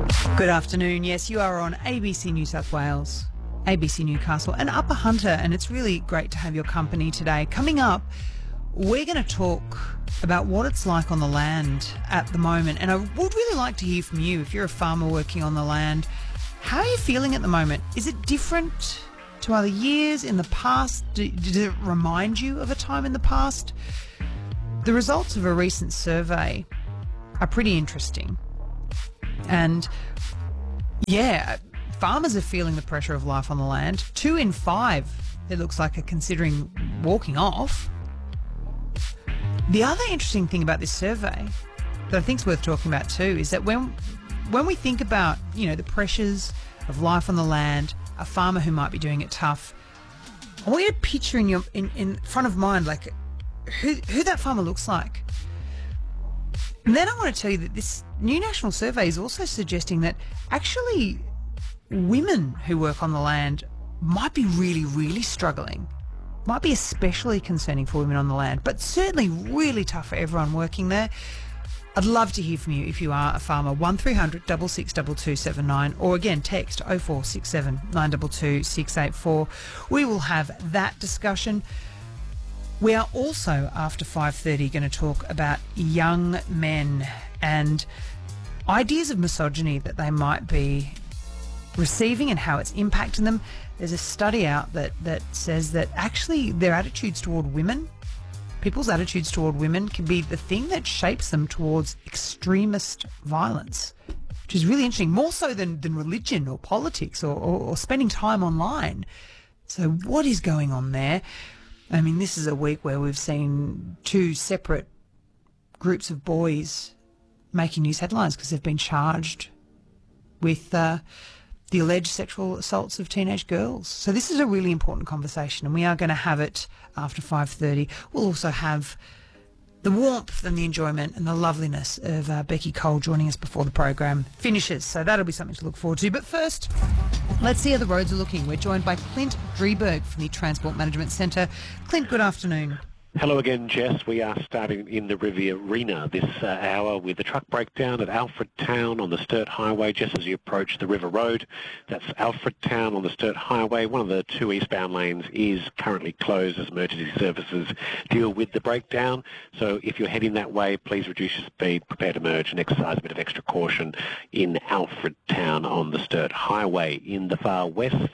Good afternoon. Yes, you are on ABC New South Wales, ABC Newcastle and Upper Hunter, and it's really great to have your company today. Coming up, we're going to talk about what it's like on the land at the moment, and I would really like to hear from you. If you're a farmer working on the land, how are you feeling at the moment? Is it different to other years in the past? Did it remind you of a time in the past? The results of a recent survey are pretty interesting. And yeah, farmers are feeling the pressure of life on the land. 2 in 5, it looks like, are considering walking off. The other interesting thing about this survey that I think is worth talking about too is that when we think about, the pressures of life on the land, a farmer who might be doing it tough, I want you to picture in front of mind, like, who that farmer looks like. And then I want to tell you that this new national survey is also suggesting that actually women who work on the land might be really, really struggling. Might be especially concerning for women on the land, but certainly really tough for everyone working there. I'd love to hear from you if you are a farmer. 1300 662279, or again, text 0467 922 684. We will have that discussion. We are also, after 5:30, going to talk about young men and ideas of misogyny that they might be receiving and how it's impacting them. There's a study out that says that actually their attitudes toward women, people's attitudes toward women, can be the thing that shapes them towards extremist violence, which is really interesting, more so than religion or politics or spending time online. So what is going on there? I mean, this is a week where we've seen 2 separate groups of boys making news headlines because they've been charged with the alleged sexual assaults of teenage girls. So this is a really important conversation, and we are going to have it after 5:30. We'll also have the warmth and the enjoyment and the loveliness of Becky Cole joining us before the program finishes. So that'll be something to look forward to. But first, let's see how the roads are looking. We're joined by Clint Drieberg from the Transport Management Centre. Clint, good afternoon. Hello again, Jess. We are starting in the Riverina this hour with a truck breakdown at Alfred Town on the Sturt Highway just as you approach the River Road. That's Alfred Town on the Sturt Highway. One of the 2 eastbound lanes is currently closed as emergency services deal with the breakdown. So if you're heading that way, please reduce your speed, prepare to merge, and exercise a bit of extra caution in Alfred Town on the Sturt Highway. In the far west,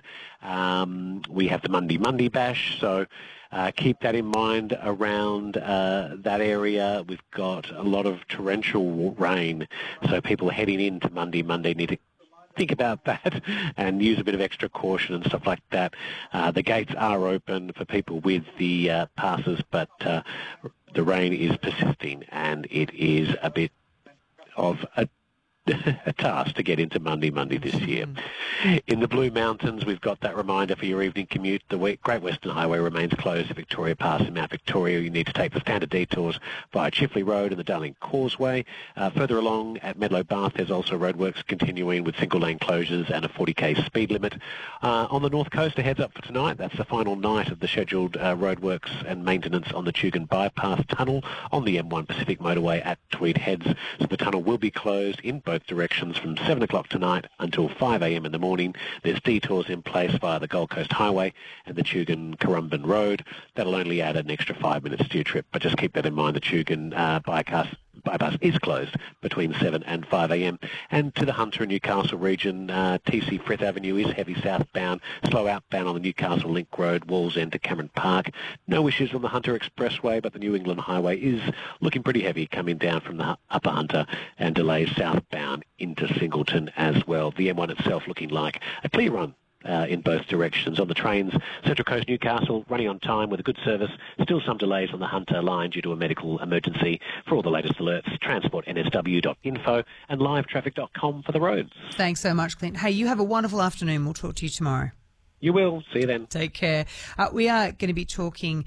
we have the Monday Bash, so keep that in mind around that area. We've got a lot of torrential rain, so people heading into Monday need to think about that and use a bit of extra caution and stuff like that. The gates are open for people with the passes, but the rain is persisting, and it is a bit of a task to get into Monday this year. In the Blue Mountains, we've got that reminder for your evening commute. The Great Western Highway remains closed at Victoria Pass in Mount Victoria. You need to take the standard detours via Chifley Road and the Darling Causeway. Further along at Medlow Bath, there's also roadworks continuing with single-lane closures and a 40k speed limit. On the North Coast, a heads up for tonight. That's the final night of the scheduled roadworks and maintenance on the Tugun Bypass Tunnel on the M1 Pacific Motorway at Tweed Heads. So the tunnel will be closed in both directions from 7 o'clock tonight until 5 a.m. in the morning. There's detours in place via the Gold Coast Highway and the Tugun-Currumbin Road. That'll only add an extra 5 minutes to your trip, but just keep that in mind. The Tugun bypass is closed between 7 and 5 a.m. And to the Hunter and Newcastle region, TC Frith Avenue is heavy southbound, slow outbound on the Newcastle Link Road, Walls End to Cameron Park. No issues on the Hunter Expressway, but the New England Highway is looking pretty heavy coming down from the Upper Hunter, and delays southbound into Singleton as well. The M1 itself looking like a clear run in both directions. On the trains, Central Coast Newcastle running on time with a good service. Still some delays on the Hunter line due to a medical emergency. For all the latest alerts, transportnsw.info and livetraffic.com for the roads. Thanks so much, Clint. Hey, you have a wonderful afternoon. We'll talk to you tomorrow. You will. See you then. Take care. We are going to be talking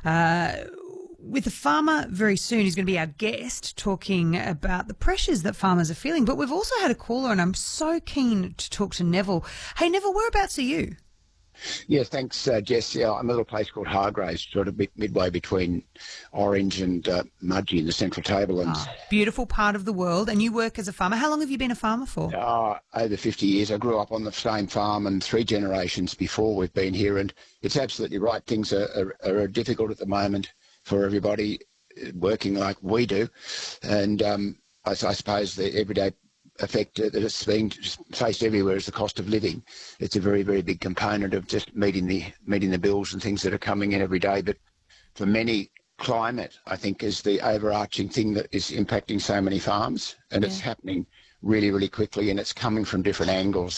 with a farmer very soon. He's going to be our guest, talking about the pressures that farmers are feeling. But we've also had a caller, and I'm so keen to talk to Neville. Hey, Neville, whereabouts are you? Yeah, thanks, Jess. Yeah, I'm at a little place called Hargraves, sort of midway between Orange and Mudgee in the Central Tablelands. Beautiful part of the world. And you work as a farmer. How long have you been a farmer for? Over 50 years. I grew up on the same farm, and 3 generations before we've been here. And it's absolutely right. Things are difficult at the moment for everybody working like we do. And I suppose the everyday effect that it's being faced everywhere is the cost of living. It's a very, very big component of just meeting the bills and things that are coming in every day. But for many, climate, I think, is the overarching thing that is impacting so many farms, and it's happening really, really quickly, and it's coming from different angles.